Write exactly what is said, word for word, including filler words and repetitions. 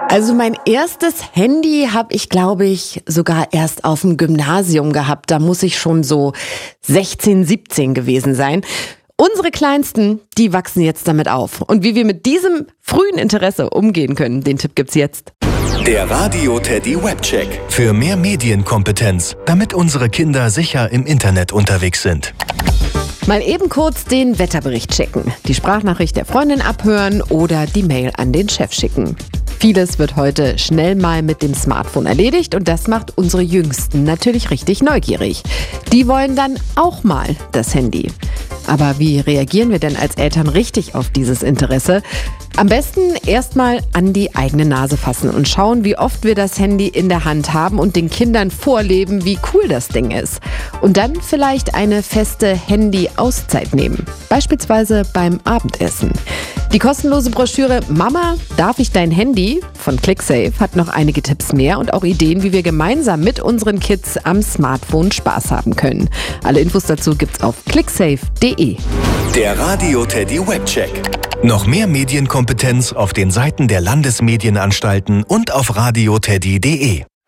Also mein erstes Handy habe ich, glaube ich, sogar erst auf dem Gymnasium gehabt. Da muss ich schon so sechzehn, siebzehn gewesen sein. Unsere Kleinsten, die wachsen jetzt damit auf. Und wie wir mit diesem frühen Interesse umgehen können, den Tipp gibt's jetzt. Der Radio Teddy Webcheck. Für mehr Medienkompetenz, damit unsere Kinder sicher im Internet unterwegs sind. Mal eben kurz den Wetterbericht checken, die Sprachnachricht der Freundin abhören oder die Mail an den Chef schicken. Vieles wird heute schnell mal mit dem Smartphone erledigt und das macht unsere Jüngsten natürlich richtig neugierig. Die wollen dann auch mal das Handy. Aber wie reagieren wir denn als Eltern richtig auf dieses Interesse? Am besten erstmal an die eigene Nase fassen und schauen, wie oft wir das Handy in der Hand haben und den Kindern vorleben, wie cool das Ding ist. Und dann vielleicht eine feste Handy-Auszeit nehmen, beispielsweise beim Abendessen. Die kostenlose Broschüre Mama, darf ich dein Handy? Von ClickSafe hat noch einige Tipps mehr und auch Ideen, wie wir gemeinsam mit unseren Kids am Smartphone Spaß haben können. Alle Infos dazu gibt's auf clicksafe punkt de. Der Radio Teddy Webcheck. Noch mehr Medienkompetenz auf den Seiten der Landesmedienanstalten und auf radio teddy punkt de.